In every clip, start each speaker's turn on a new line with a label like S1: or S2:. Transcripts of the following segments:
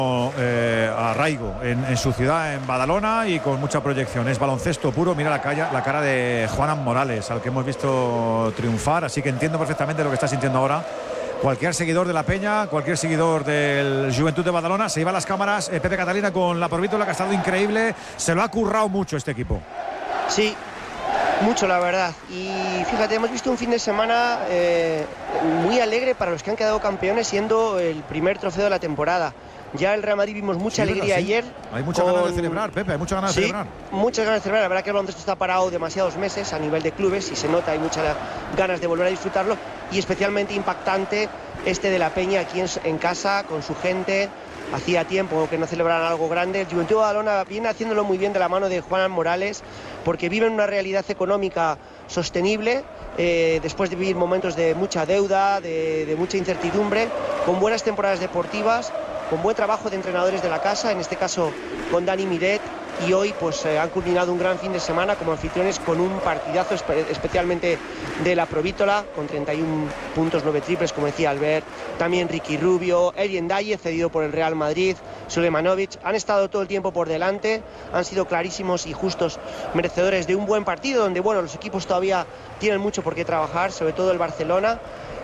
S1: arraigo en su ciudad, en Badalona, y con mucha proyección. Es baloncesto puro. Mira la cara de Juanan Morales, al que hemos visto triunfar, así que entiendo perfectamente lo que está sintiendo ahora cualquier seguidor de la Peña, cualquier seguidor del Juventud de Badalona. Se iba a las cámaras Pepe Catalina con la Provítola, que ha estado increíble. Se lo ha currado mucho este equipo.
S2: Sí, mucho, la verdad. Y fíjate, hemos visto un fin de semana muy alegre para los que han quedado campeones, siendo el primer trofeo de la temporada. Ya el Real Madrid vimos mucha alegría ayer.
S1: Hay muchas ganas de celebrar, Pepe, hay muchas ganas de celebrar.
S2: Muchas ganas de celebrar. La verdad que el baloncesto está parado demasiados meses a nivel de clubes y se nota, hay muchas ganas de volver a disfrutarlo. Y especialmente impactante este de la Peña aquí en casa, con su gente. Hacía tiempo que no celebraran algo grande. El Juventud de Badalona viene haciéndolo muy bien de la mano de Juanan Morales, porque viven una realidad económica sostenible, después de vivir momentos de mucha deuda, de mucha incertidumbre, con buenas temporadas deportivas, con buen trabajo de entrenadores de la casa, en este caso con Dani Miret, y hoy pues han culminado un gran fin de semana como anfitriones con un partidazo especialmente de la Provítola, con 31 puntos, 9 triples, como decía Albert, también Ricky Rubio, Eli Ndaye, cedido por el Real Madrid, Sulemanovic. Han estado todo el tiempo por delante, han sido clarísimos y justos merecedores de un buen partido, donde bueno, los equipos todavía tienen mucho por qué trabajar, sobre todo el Barcelona.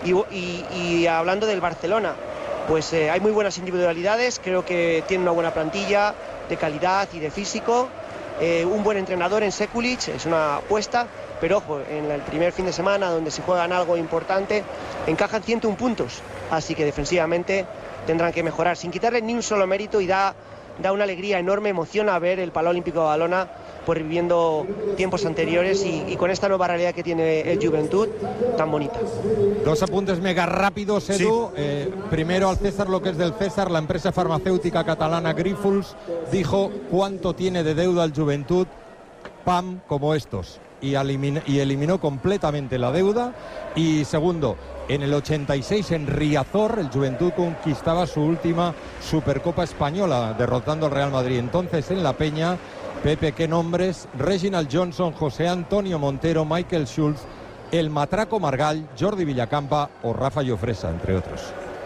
S2: Y hablando del Barcelona, pues hay muy buenas individualidades, creo que tiene una buena plantilla de calidad y de físico, un buen entrenador en Sekulic, es una apuesta, pero ojo, en el primer fin de semana donde se juegan algo importante, encajan 101 puntos, así que defensivamente tendrán que mejorar, sin quitarle ni un solo mérito, y da una alegría enorme, emociona ver el Palau Olímpico de Badalona por viviendo tiempos anteriores y con esta nueva realidad que tiene el Juventud tan bonita.
S3: Dos apuntes mega rápidos, Edu.
S2: Sí.
S3: Primero, al César lo que es del César. La empresa farmacéutica catalana Grifols dijo cuánto tiene de deuda el Juventud, PAM, como estos, y eliminó completamente la deuda. Y segundo, en el 86 en Riazor el Juventud conquistaba su última Supercopa Española, derrotando al Real Madrid. Entonces en la Peña, Pepe, ¿qué nombres? Reginald Johnson, José Antonio Montero, Michael Schultz, el Matraco Margall, Jordi Villacampa o Rafa Llofresa, entre otros.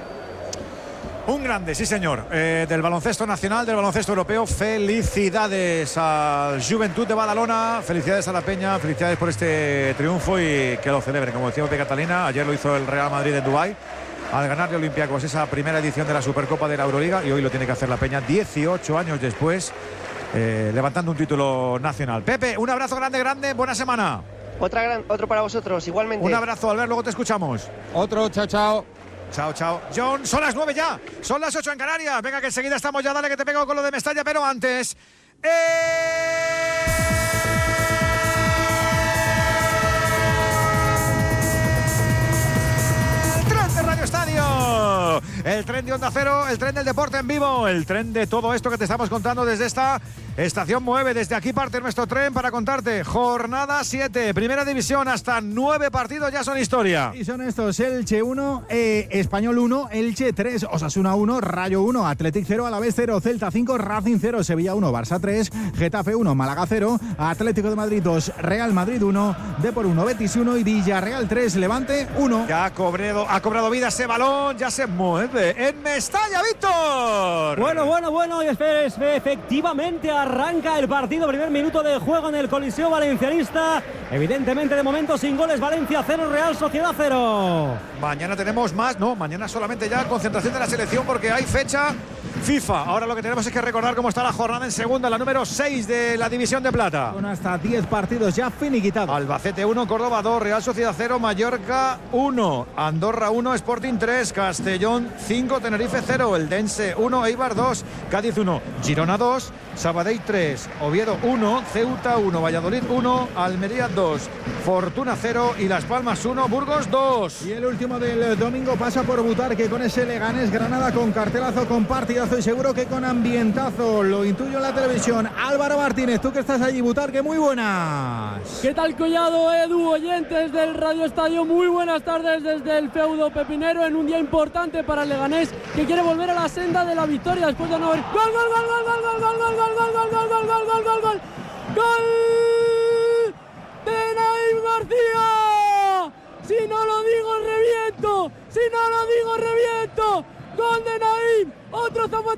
S1: Un grande, sí señor, del baloncesto nacional, del baloncesto europeo. Felicidades al Juventud de Badalona, felicidades a la Peña, felicidades por este triunfo y que lo celebren, como decíamos de Catalina. Ayer lo hizo el Real Madrid en Dubái al ganarle a Olympiacos esa primera edición de la Supercopa de la Euroliga, y hoy lo tiene que hacer la Peña 18 años después, levantando un título nacional. Pepe, un abrazo grande, buena semana.
S2: Otro para vosotros, igualmente.
S1: Un abrazo, Albert, luego te escuchamos.
S3: Otro, chao.
S1: Chao. John, son las 9 ya, son las 8 en Canarias. Venga, que enseguida estamos ya, dale que te pego con lo de Mestalla, pero antes... Radio Estadio, el tren de Onda Cero, el tren del deporte en vivo, el tren de todo esto que te estamos contando desde esta estación 9. Desde aquí parte nuestro tren para contarte jornada 7, primera división, hasta 9 partidos ya son historia.
S4: Y son estos: Elche 1, Español 1, Elche 3, Osasuna 1, Rayo 1, Athletic 0, Alavés 0, Celta 5, Racing 0, Sevilla 1, Barça 3, Getafe 1, Málaga 0, Atlético de Madrid 2, Real Madrid 1, Depor 1, Betis 1 y Villarreal 3, Levante 1.
S1: Ya ha cobrado vida ese balón, ya se mueve en Mestalla, Víctor.
S5: Bueno, y efectivamente arranca el partido, primer minuto de juego en el Coliseo Valencianista. Evidentemente de momento sin goles, Valencia 0, Real Sociedad 0.
S1: Mañana tenemos más, no, mañana solamente ya concentración de la selección porque hay fecha FIFA. Ahora lo que tenemos es que recordar cómo está la jornada en segunda, la número 6 de la División de Plata.
S4: Con hasta 10 partidos ya finiquitados.
S1: Albacete 1, Córdoba 2, Real Sociedad 0, Mallorca 1, Andorra 1, Sporting 3, Castellón 5, Tenerife 0, Eldense 1, Eibar 2, Cádiz 1, Girona 2, Sabadell 3, Oviedo 1, Ceuta 1, Valladolid 1, Almería 2, Fortuna 0 y Las Palmas 1, Burgos 2.
S4: Y el último del domingo pasa por Butarque con ese Leganés Granada, con cartelazo, con partidazo y seguro que con ambientazo. Lo intuyo en la televisión. Álvaro Martínez, tú que estás allí, Butarque, muy buenas.
S5: ¿Qué tal, Collado, Edu, oyentes del Radio Estadio? Muy buenas tardes desde el feudo pepinero en un día importante para el Leganés, que quiere volver a la senda de la victoria después de no haber... ¡Gol! ¡De Naim García! Si no lo digo, reviento. ¡Gol de Naim! ¡Otro zapatazo!